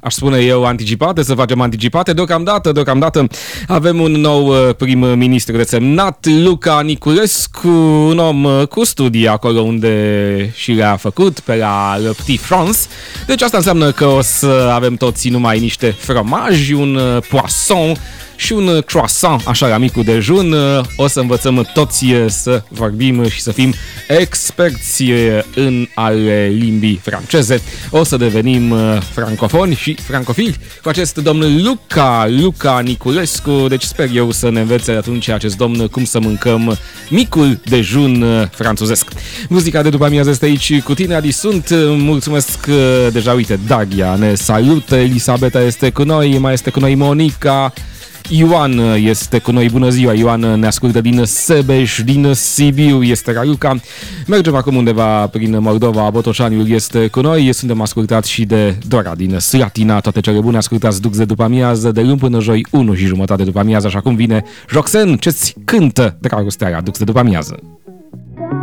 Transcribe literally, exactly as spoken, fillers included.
aș spune eu, anticipate, să facem anticipate. Deocamdată, deocamdată avem un nou prim-ministru desemnat, Luca Niculescu, un om cu studii acolo unde și le-a făcut, pe la Le Petit France. Deci asta înseamnă că o să avem toți numai niște fromaji, un poisson și un croissant, așa la micul dejun. O să învățăm toți să vorbim și să fim experți în ale limbii franceze. O să devenim francofoni și francofili cu acest domn Luca, Luca Niculescu. Deci sper eu să ne învețe atunci acest domn cum să mâncăm micul dejun franțuzesc. Muzica de după amiază este aici cu tine, Adi sunt. Mulțumesc deja, uite, Daria ne salută, Elisabeta este cu noi, mai este cu noi Monica, Ioan este cu noi, bună ziua, Ioan ne ascultă din Sebeș, din Sibiu, este Raluca. Mergem acum undeva prin Moldova, Botoșaniul este cu noi, suntem ascultați și de Dora din Slatina. Toate cele bune, ascultați Dux de după amiază, de luni până joi, unu și jumătate după amiază, așa cum vine Joxen, ce-ți cântă dragostea, Dux de după amiază.